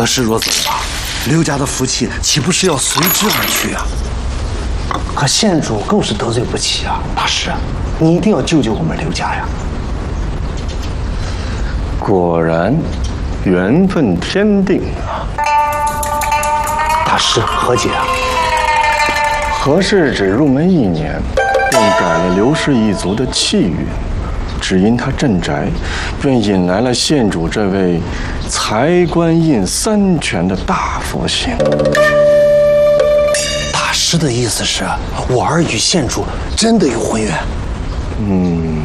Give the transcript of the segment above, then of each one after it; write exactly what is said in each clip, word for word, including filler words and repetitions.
何氏若走了，刘家的福气岂不是要随之而去啊？可县主更是得罪不起啊！大师，你一定要救救我们刘家呀！ 果然，缘分天定啊！ 大师，何解啊？ 何氏只入门一年，便改了刘氏一族的气运。只因他镇宅，便引来了县主这位财官印三全的大佛星。 大师的意思是，我儿与县主真的有婚缘？ 嗯，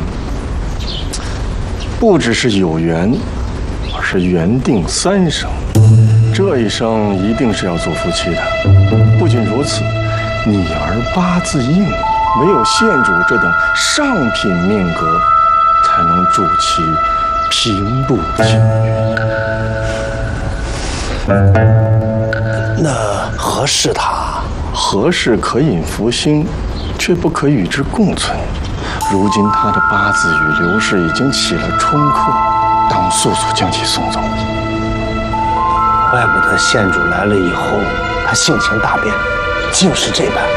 不只是有缘，而是缘定三生。这一生一定是要做夫妻的。不仅如此，你儿八字硬，唯有县主这等上品命格，才能助其平步青云。那何氏他？ 何氏可引福星，却不可与之共存。如今他的八字与刘氏已经起了冲克，当速速将其送走。 怪不得县主来了以后，他性情大变，竟是这般。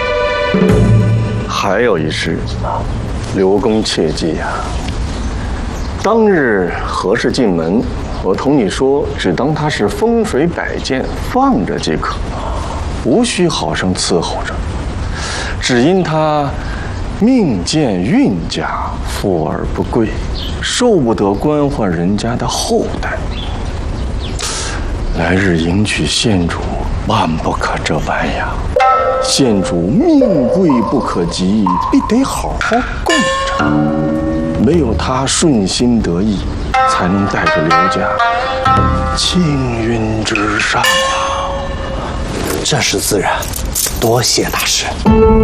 还有一事，刘公切记呀、啊。当日何氏进门，我同你说，只当他是风水摆件，放着即可，无需好生伺候着。只因他命贱运家，富而不贵，受不得官宦人家的后代。来日迎娶县主，万不可这般呀！县主命贵不可及，必得好好供着。唯有他顺心得意，才能带着刘家青云直上啊！ 这是自然，多谢大师。